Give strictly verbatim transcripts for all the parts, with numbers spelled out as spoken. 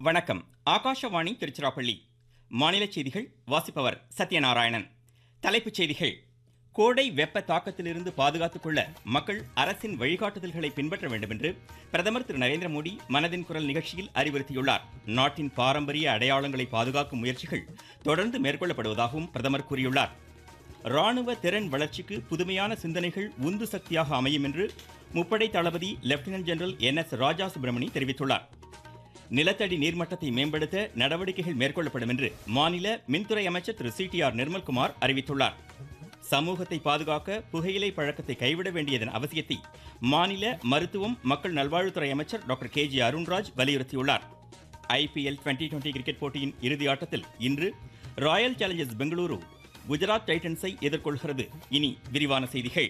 வணக்கம். ஆகாஷவாணி திருச்சிராப்பள்ளி. மாநில செய்திகள் வாசிப்பவர் சத்யநாராயணன். தலைப்புச் செய்திகள். கோடை வெப்ப தாக்கத்திலிருந்து பாதுகாத்துக் கொள்ள மக்கள் அரசின் வழிகாட்டுதல்களை பின்பற்ற வேண்டும் என்று பிரதமர் திரு நரேந்திர மோடி மனதின் குரல் நிகழ்ச்சியில் அறிவுறுத்தியுள்ளார். நாட்டின் பாரம்பரிய அடையாளங்களை பாதுகாக்கும் முயற்சிகள் தொடர்ந்து மேற்கொள்ளப்படுவதாகவும் பிரதமர் கூறியுள்ளார். ராணுவ திறன் வளர்ச்சிக்கு புதுமையான சிந்தனைகள் உந்து சக்தியாக அமையும் என்று முப்படை தளபதி லெப்டினன்ட் ஜெனரல் என் எஸ் ராஜா சுப்பிரமணி தெரிவித்துள்ளார். நிலத்தடி நீர்மட்டத்தை மேம்படுத்த நடவடிக்கைகள் மேற்கொள்ளப்படும் என்று மாநில மின்துறை அமைச்சர் திரு சி டி ஆர் நிர்மல்குமார் அறிவித்துள்ளார். சமூகத்தை பாதுகாக்க புகையிலை பழக்கத்தை கைவிட வேண்டியதன் அவசியத்தை மாநில மருத்துவம் மக்கள் நல்வாழ்வுத்துறை அமைச்சர் டாக்டர் கே ஜி அருண்ராஜ் வலியுறுத்தியுள்ளார். I P L twenty twenty cricket போட்டியின் இறுதி ஆட்டத்தில் இன்று ராயல் சேலஞ்சர்ஸ் பெங்களூரு குஜராத் டைட்டன்ஸை எதிர்கொள்கிறது. இனி விரிவான செய்திகள்.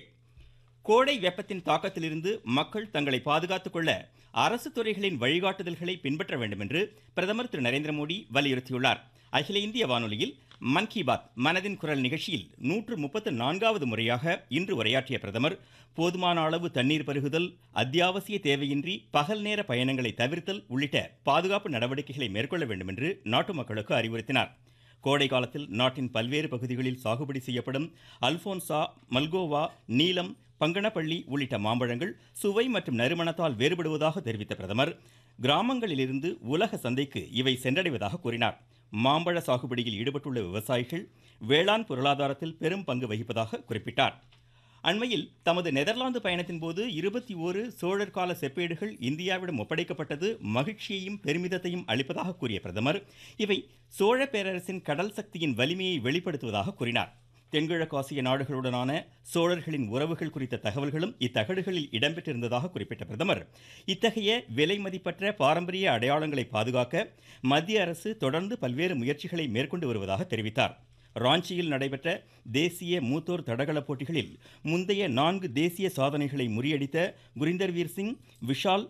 கோடை வெப்பத்தின் தாக்கத்திலிருந்து மக்கள் தங்களை பாதுகாத்துக் கொள்ள அரசு துறைகளின் வழிகாட்டுதல்களை பின்பற்ற வேண்டும் என்று பிரதமர் திரு நரேந்திர மோடி வலியுறுத்தியுள்ளார். அகில இந்திய வானொலியில் மன் கி பாத் மனதின் குரல் நிகழ்ச்சியில் நூற்று முப்பத்து நான்காவது முறையாக இன்று உரையாற்றிய பிரதமர் போதுமான அளவு தண்ணீர் பருகுதல், அத்தியாவசிய தேவையின்றி பகல் நேர பயணங்களை தவிர்த்தல் உள்ளிட்ட பாதுகாப்பு நடவடிக்கைகளை மேற்கொள்ள வேண்டும் என்று நாட்டு மக்களுக்கு அறிவுறுத்தினார். கோடை காலத்தில் நாட்டின் பல்வேறு பகுதிகளில் சாகுபடி செய்யப்படும் அல்போன்சா, மல்கோவா, நீலம், பங்கனப்பள்ளி உள்ளிட்ட மாம்பழங்கள் சுவை மற்றும் நறுமணத்தால் வேறுபடுவதாக தெரிவித்த பிரதமர் கிராமங்களிலிருந்து உலக சந்தைக்கு இவை சென்றடைவதாக கூறினார். மாம்பழ சாகுபடியில் ஈடுபட்டுள்ள விவசாயிகள் வேளாண் பொருளாதாரத்தில் பெரும் பங்கு வகிப்பதாக குறிப்பிட்டார். அண்மையில் தமது நெதர்லாந்து பயணத்தின் போது இருபத்தி ஓரு சோழர் கால செப்பேடுகள் இந்தியாவிடம் ஒப்படைக்கப்பட்டது மகிழ்ச்சியையும் பெருமிதத்தையும் அளிப்பதாக கூறிய பிரதமர் இவை சோழ பேரரசின் கடல் சக்தியின் வலிமையை வெளிப்படுத்துவதாக கூறினார். தென்கிழக்காசிய நாடுகளுடனான சோழர்களின் உறவுகள் குறித்த தகவல்களும் இத்தகடுகளில் இடம்பெற்றிருந்ததாக குறிப்பிட்ட பிரதமர் இத்தகைய விலை மதிப்பற்ற பாரம்பரிய அடையாளங்களை பாதுகாக்க மத்திய அரசு தொடர்ந்து பல்வேறு முயற்சிகளை மேற்கொண்டு வருவதாக தெரிவித்தார். ராஞ்சியில் நடைபெற்ற தேசிய மூத்தோர் தடகள போட்டிகளில் முந்தைய நான்கு தேசிய சாதனைகளை முறியடித்த குரிந்தர்வீர் சிங், விஷால்